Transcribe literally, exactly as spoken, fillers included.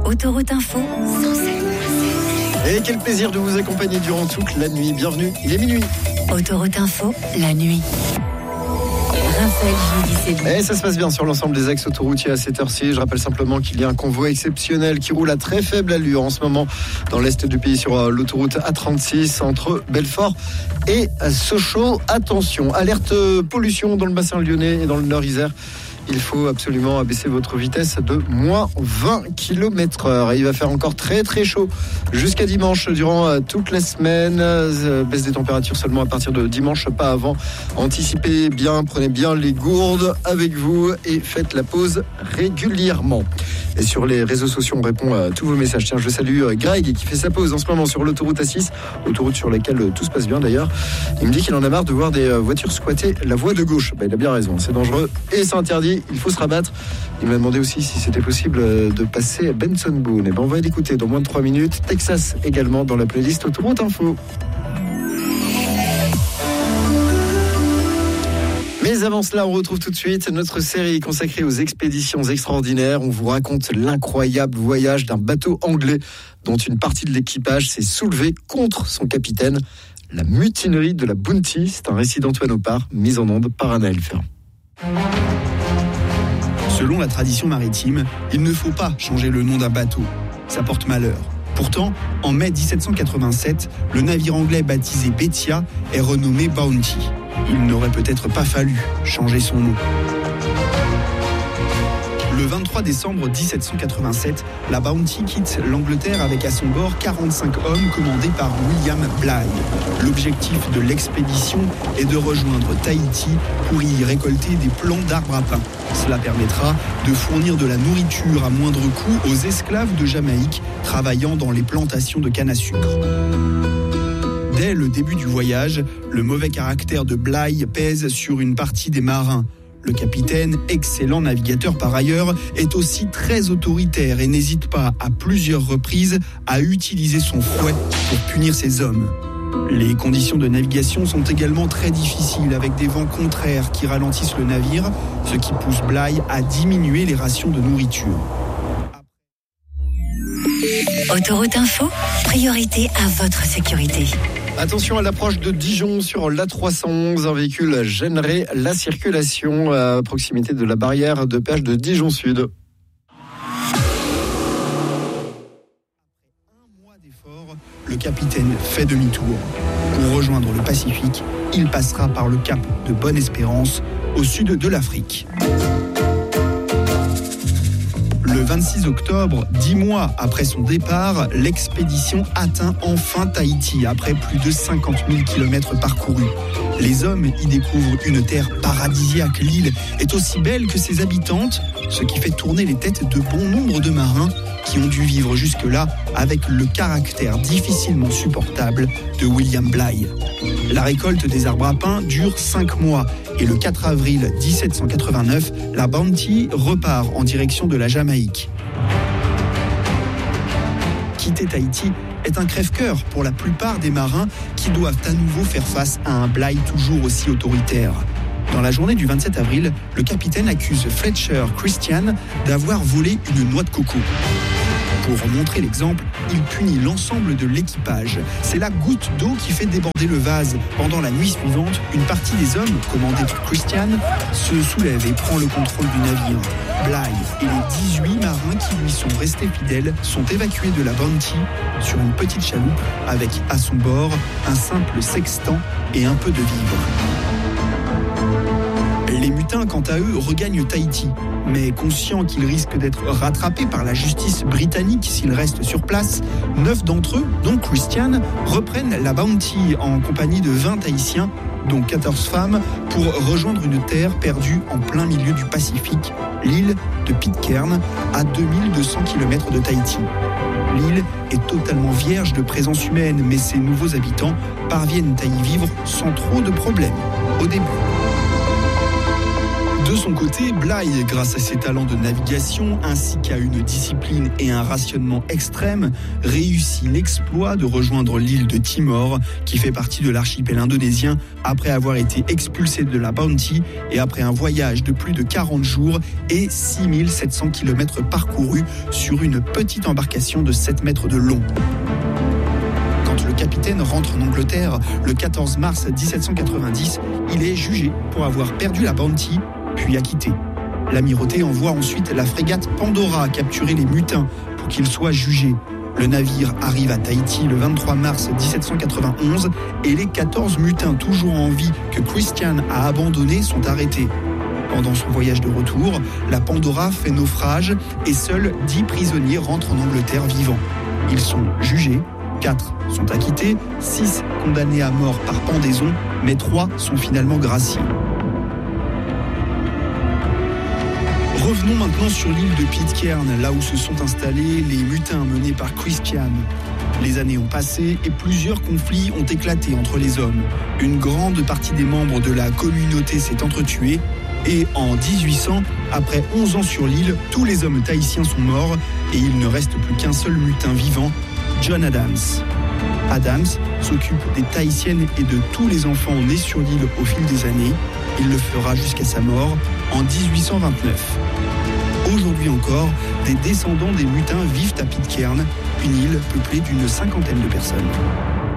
Autoroute Info, Et quel plaisir de vous accompagner durant toute la nuit. Bienvenue, il est minuit. Autoroute Info, la nuit. Raphaël Judicelli. Et ça se passe bien sur l'ensemble des axes autoroutiers à cette heure-ci. Je rappelle simplement qu'il y a un convoi exceptionnel qui roule à très faible allure en ce moment dans l'est du pays sur l'autoroute A trente-six entre Belfort et Sochaux. Attention, alerte pollution dans le bassin lyonnais et dans le nord Isère. Il faut absolument abaisser votre vitesse de moins vingt kilomètres heure. Il va faire encore très très chaud jusqu'à dimanche durant toute la semaine. Baisse des températures seulement à partir de dimanche, pas avant. Anticipez bien, prenez bien les gourdes avec vous et faites la pause régulièrement. Et sur les réseaux sociaux, on répond à tous vos messages. Tiens, je salue Greg qui fait sa pause en ce moment sur l'autoroute A six, autoroute sur laquelle tout se passe bien d'ailleurs. Il me dit qu'il en a marre de voir des voitures squatter la voie de gauche. Ben, il a bien raison, c'est dangereux et c'est interdit. Il faut se rabattre. Il m'a demandé aussi si c'était possible de passer à Benson Boone. Et ben on va l'écouter dans moins de trois minutes. Texas également dans la playlist Autoroute Info. Mais avant cela, on retrouve tout de suite notre série consacrée aux expéditions extraordinaires. On vous raconte l'incroyable voyage d'un bateau anglais dont une partie de l'équipage s'est soulevée contre son capitaine. La mutinerie de la Bounty, c'est un récit d'Antoine Opar, mis en onde par Anaël Ferrand. Selon la tradition maritime, il ne faut pas changer le nom d'un bateau. Ça porte malheur. Pourtant, en mai dix-sept cent quatre-vingt-sept, le navire anglais baptisé Bethia est renommé Bounty. Il n'aurait peut-être pas fallu changer son nom. Le vingt-trois décembre dix-sept cent quatre-vingt-sept, la Bounty quitte l'Angleterre avec à son bord quarante-cinq hommes commandés par William Bligh. L'objectif de l'expédition est de rejoindre Tahiti pour y récolter des plants d'arbres à pain. Cela permettra de fournir de la nourriture à moindre coût aux esclaves de Jamaïque travaillant dans les plantations de canne à sucre. Dès le début du voyage, le mauvais caractère de Bligh pèse sur une partie des marins. Le capitaine, excellent navigateur par ailleurs, est aussi très autoritaire et n'hésite pas à plusieurs reprises à utiliser son fouet pour punir ses hommes. Les conditions de navigation sont également très difficiles avec des vents contraires qui ralentissent le navire, ce qui pousse Bligh à diminuer les rations de nourriture. Autoroute Info, priorité à votre sécurité. Attention à l'approche de Dijon sur l'A trois cent onze. Un véhicule gênerait la circulation à proximité de la barrière de péage de Dijon Sud. Un mois d'effort, le capitaine fait demi-tour. Pour rejoindre le Pacifique, il passera par le cap de Bonne-Espérance, au sud de l'Afrique. Le vingt-six octobre, dix mois après son départ, l'expédition atteint enfin Tahiti après plus de cinquante mille kilomètres parcourus. Les hommes y découvrent une terre paradisiaque. L'île est aussi belle que ses habitantes, ce qui fait tourner les têtes de bon nombre de marins qui ont dû vivre jusque-là avec le caractère difficilement supportable de William Bligh. La récolte des arbres à pain dure cinq mois et le quatre avril dix-sept cent quatre-vingt-neuf, la Bounty repart en direction de la Jamaïque. Quitter Tahiti est un crève-cœur pour la plupart des marins qui doivent à nouveau faire face à un Bligh toujours aussi autoritaire. Dans la journée du vingt-sept avril, le capitaine accuse Fletcher Christian d'avoir volé une noix de coco. Pour montrer l'exemple, il punit l'ensemble de l'équipage. C'est la goutte d'eau qui fait déborder le vase. Pendant la nuit suivante, une partie des hommes, commandés par Christian, se soulève et prend le contrôle du navire. Bligh et les dix-huit marins qui lui sont restés fidèles sont évacués de la Bounty sur une petite chaloupe avec à son bord un simple sextant et un peu de vivres. Les mutins, quant à eux, regagnent Tahiti. Mais conscients qu'ils risquent d'être rattrapés par la justice britannique s'ils restent sur place, neuf d'entre eux, dont Christian, reprennent la Bounty en compagnie de vingt Tahitiens, dont quatorze femmes, pour rejoindre une terre perdue en plein milieu du Pacifique, l'île de Pitcairn, à deux mille deux cents kilomètres de Tahiti. L'île est totalement vierge de présence humaine, mais ses nouveaux habitants parviennent à y vivre sans trop de problèmes, au début. De son côté, Bligh, grâce à ses talents de navigation ainsi qu'à une discipline et un rationnement extrême, réussit l'exploit de rejoindre l'île de Timor, qui fait partie de l'archipel indonésien, après avoir été expulsé de la Bounty et après un voyage de plus de quarante jours et six mille sept cents kilomètres parcourus sur une petite embarcation de sept mètres de long. Quand le capitaine rentre en Angleterre le quatorze mars dix-sept cent quatre-vingt-dix, il est jugé pour avoir perdu la Bounty puis acquitté. L'amirauté envoie ensuite la frégate Pandora capturer les mutins pour qu'ils soient jugés. Le navire arrive à Tahiti le vingt-trois mars dix-sept cent quatre-vingt-onze et les quatorze mutins toujours en vie que Christian a abandonnés sont arrêtés. Pendant son voyage de retour, la Pandora fait naufrage et seuls dix prisonniers rentrent en Angleterre vivants. Ils sont jugés, quatre sont acquittés, six condamnés à mort par pendaison, mais trois sont finalement graciés. Revenons maintenant sur l'île de Pitcairn, là où se sont installés les mutins menés par Christian. Les années ont passé et plusieurs conflits ont éclaté entre les hommes. Une grande partie des membres de la communauté s'est entretuée et en dix-huit cents, après onze ans sur l'île, tous les hommes tahitiens sont morts et il ne reste plus qu'un seul mutin vivant, John Adams. Adams s'occupe des Tahitiennes et de tous les enfants nés sur l'île au fil des années. Il le fera jusqu'à sa mort en dix-huit cent vingt-neuf. Aujourd'hui encore, des descendants des mutins vivent à Pitcairn, une île peuplée d'une cinquantaine de personnes.